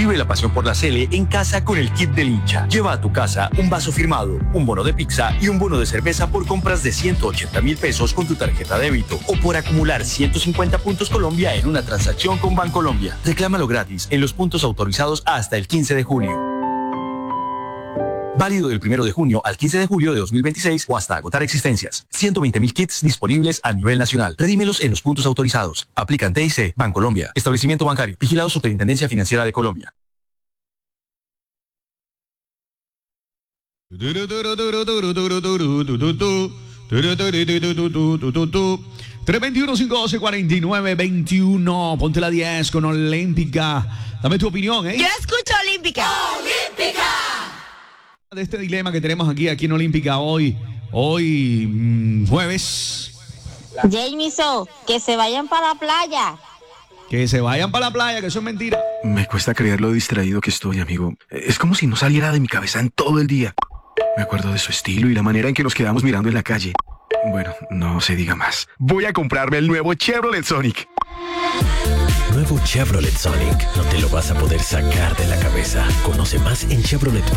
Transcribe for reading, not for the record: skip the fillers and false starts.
Vive la pasión por la Sele en casa con el kit del hincha. Lleva a tu casa un vaso firmado, un bono de pizza y un bono de cerveza por compras de 180.000 pesos con tu tarjeta débito o por acumular 150 puntos Colombia en una transacción con Bancolombia. Reclámalo gratis en los puntos autorizados hasta el 15 de junio. Válido del 1 de junio al 15 de julio de 2026 o hasta agotar existencias. 120.000 kits disponibles a nivel nacional. Redímelos en los puntos autorizados. Aplican TIC, Bancolombia. Establecimiento bancario. Vigilado Superintendencia Financiera de Colombia. 321-512-4921. Ponte la 10 con Olímpica. Dame tu opinión, ¿eh? Yo escucho Olímpica. ¡Olímpica! De este dilema que tenemos aquí en Olímpica hoy jueves. Jamieson, que se vayan para la playa. Que se vayan para la playa, que eso es mentira. Me cuesta creer lo distraído que estoy, amigo. Es como si no saliera de mi cabeza en todo el día. Me acuerdo de su estilo y la manera en que nos quedamos mirando en la calle. Bueno, no se diga más. Voy a comprarme el nuevo Chevrolet Sonic. Nuevo Chevrolet Sonic. No te lo vas a poder sacar de la cabeza. Conoce más en Chevrolet.